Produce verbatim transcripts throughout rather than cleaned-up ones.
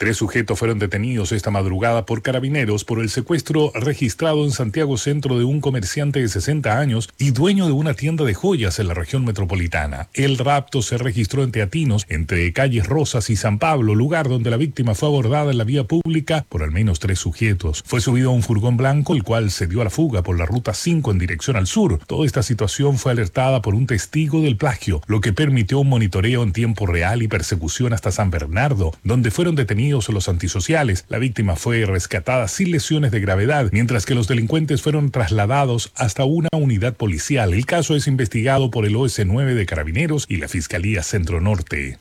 Tres sujetos fueron detenidos esta madrugada por carabineros por el secuestro registrado en Santiago Centro de un comerciante de sesenta años y dueño de una tienda de joyas en la región metropolitana. El rapto se registró en Teatinos, entre calles Rosas y San Pablo, lugar donde la víctima fue abordada en la vía pública por al menos tres sujetos. Fue subido a un furgón blanco, el cual se dio a la fuga por la ruta cinco en dirección al sur. Toda esta situación fue alertada por un testigo del plagio, lo que permitió un monitoreo en tiempo real y persecución hasta San Bernardo, donde fueron detenidos los antisociales. La víctima fue rescatada sin lesiones de gravedad, mientras que los delincuentes fueron trasladados hasta una unidad policial. El caso es investigado por el O S nueve de Carabineros y la Fiscalía Centro Norte.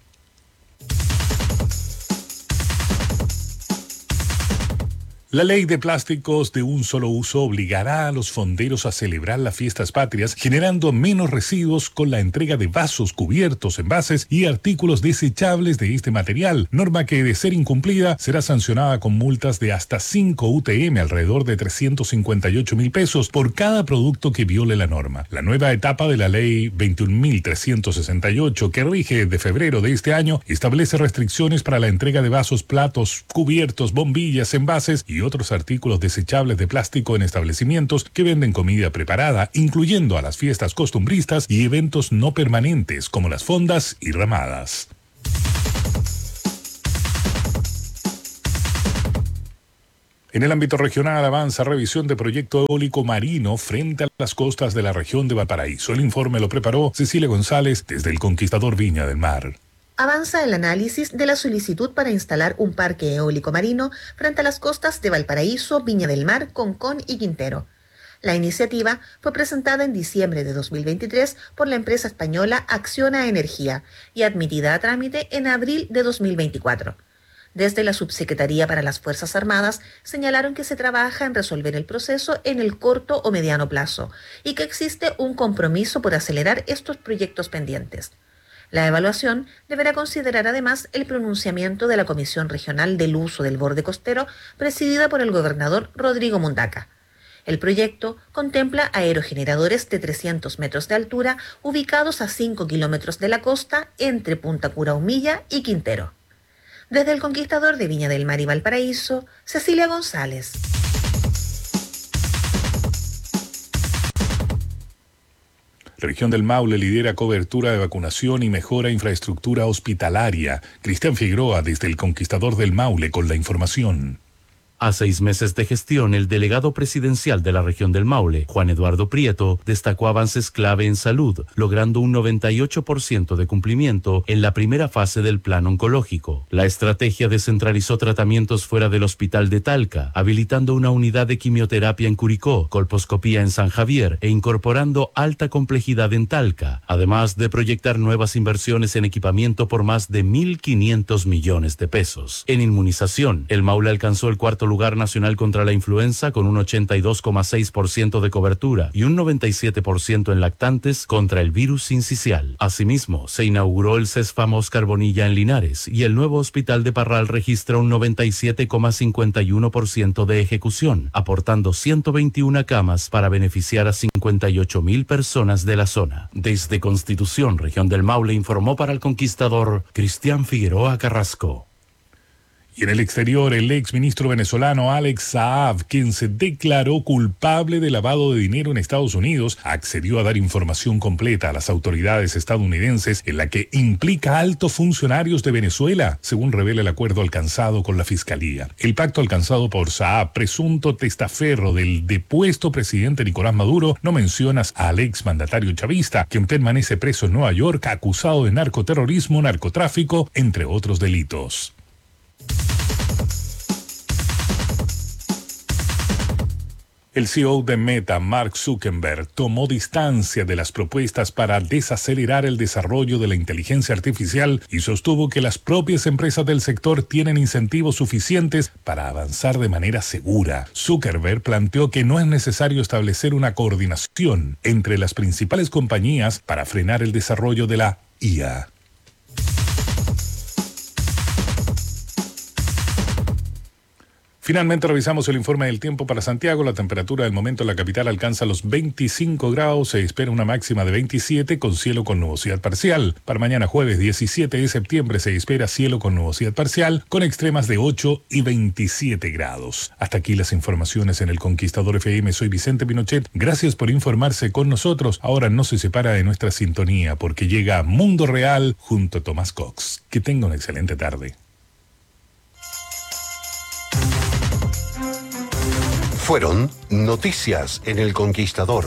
La ley de plásticos de un solo uso obligará a los fonderos a celebrar las fiestas patrias, generando menos residuos con la entrega de vasos, cubiertos, envases y artículos desechables de este material, norma que, de ser incumplida, será sancionada con multas de hasta cinco U T M, alrededor de trescientos cincuenta y ocho mil pesos, por cada producto que viole la norma. La nueva etapa de la ley veintiún mil trescientos sesenta y ocho, que rige desde febrero de este año, establece restricciones para la entrega de vasos, platos, cubiertos, bombillas, envases y otros artículos desechables de plástico en establecimientos que venden comida preparada, incluyendo a las fiestas costumbristas y eventos no permanentes como las fondas y ramadas. En el ámbito regional avanza revisión de proyecto eólico marino frente a las costas de la región de Valparaíso. El informe lo preparó Cecilia González desde el Conquistador Viña del Mar. Avanza el análisis de la solicitud para instalar un parque eólico marino frente a las costas de Valparaíso, Viña del Mar, Concón y Quintero. La iniciativa fue presentada en diciembre de dos mil veintitrés por la empresa española Acciona Energía y admitida a trámite en abril de dos mil veinticuatro. Desde la Subsecretaría para las Fuerzas Armadas señalaron que se trabaja en resolver el proceso en el corto o mediano plazo y que existe un compromiso por acelerar estos proyectos pendientes. La evaluación deberá considerar además el pronunciamiento de la Comisión Regional del Uso del Borde Costero, presidida por el gobernador Rodrigo Mundaca. El proyecto contempla aerogeneradores de trescientos metros de altura ubicados a cinco kilómetros de la costa entre Punta Cura Humilla y Quintero. Desde el Conquistador de Viña del Mar y Valparaíso, Cecilia González. Región del Maule lidera cobertura de vacunación y mejora infraestructura hospitalaria. Cristian Figueroa desde el Conquistador del Maule con la información. A seis meses de gestión, el delegado presidencial de la región del Maule, Juan Eduardo Prieto, destacó avances clave en salud, logrando un noventa y ocho por ciento de cumplimiento en la primera fase del plan oncológico. La estrategia descentralizó tratamientos fuera del hospital de Talca, habilitando una unidad de quimioterapia en Curicó, colposcopía en San Javier e incorporando alta complejidad en Talca, además de proyectar nuevas inversiones en equipamiento por más de mil quinientos millones de pesos. En inmunización, el Maule alcanzó el cuarto lugar nacional contra la influenza con un ochenta y dos coma seis por ciento de cobertura y un noventa y siete por ciento en lactantes contra el virus sincicial. Asimismo, se inauguró el CESFAM Oscar Bonilla en Linares y el nuevo hospital de Parral registra un noventa y siete coma cincuenta y uno por ciento de ejecución, aportando ciento veintiuna camas para beneficiar a cincuenta y ocho mil personas de la zona. Desde Constitución, región del Maule, informó para el Conquistador Cristian Figueroa Carrasco. Y en el exterior, el exministro venezolano Alex Saab, quien se declaró culpable de lavado de dinero en Estados Unidos, accedió a dar información completa a las autoridades estadounidenses en la que implica a altos funcionarios de Venezuela, según revela el acuerdo alcanzado con la Fiscalía. El pacto alcanzado por Saab, presunto testaferro del depuesto presidente Nicolás Maduro, no menciona al exmandatario chavista, quien permanece preso en Nueva York acusado de narcoterrorismo, narcotráfico, entre otros delitos. El C E O de Meta, Mark Zuckerberg, tomó distancia de las propuestas para desacelerar el desarrollo de la inteligencia artificial y sostuvo que las propias empresas del sector tienen incentivos suficientes para avanzar de manera segura. Zuckerberg planteó que no es necesario establecer una coordinación entre las principales compañías para frenar el desarrollo de la I A. Finalmente revisamos el informe del tiempo para Santiago. La temperatura del momento en la capital alcanza los veinticinco grados. Se espera una máxima de veintisiete con cielo con nubosidad parcial. Para mañana jueves diecisiete de septiembre se espera cielo con nubosidad parcial con extremas de ocho y veintisiete grados. Hasta aquí las informaciones en el Conquistador F M. Soy Vicente Pinochet. Gracias por informarse con nosotros. Ahora no se separa de nuestra sintonía porque llega Mundo Real junto a Tomás Cox. Que tenga una excelente tarde. Fueron noticias en El Conquistador.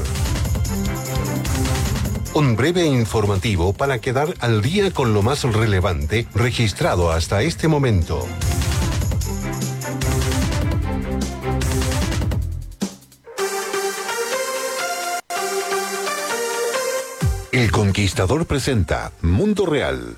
Un breve informativo para quedar al día con lo más relevante registrado hasta este momento. El Conquistador presenta Mundo Real.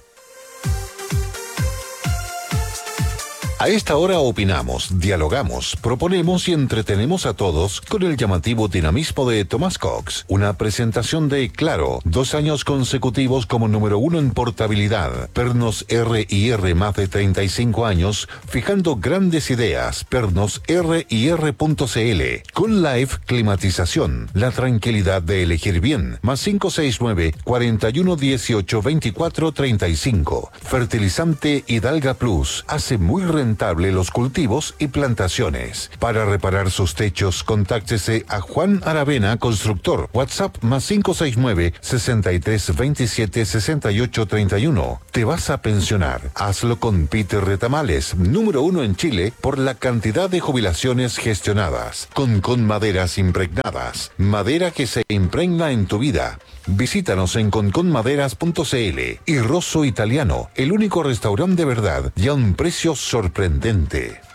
A esta hora opinamos, dialogamos, proponemos y entretenemos a todos con el llamativo dinamismo de Tomás Cox. Una presentación de Claro, dos años consecutivos como número uno en portabilidad. Pernos R y R, más de treinta y cinco años, fijando grandes ideas. Pernos R y R punto C L. Con Live Climatización, la tranquilidad de elegir bien. Más cinco seis nueve, cuarenta y uno dieciocho veinticuatro treinta y cinco. Fertilizante Hidalga Plus, hace muy rentable los cultivos y plantaciones. Para reparar sus techos, contáctese a Juan Aravena Constructor. WhatsApp más cinco seis nueve, sesenta y tres veintisiete sesenta y ocho treinta y uno. ¿Te vas a pensionar? Hazlo con Peter Retamales, número uno en Chile por la cantidad de jubilaciones gestionadas. Con con maderas impregnadas. Madera que se impregna en tu vida. Visítanos en conconmaderas punto c l. Y Rosso Italiano, el único restaurante de verdad y a un precio sorprendente.